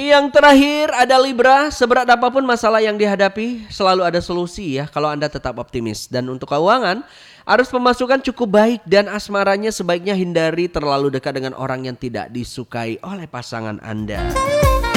Yang terakhir ada Libra, seberat apapun masalah yang dihadapi selalu ada solusi ya kalau Anda tetap optimis. Dan untuk keuangan, arus pemasukan cukup baik dan asmaranya sebaiknya hindari terlalu dekat dengan orang yang tidak disukai oleh pasangan Anda.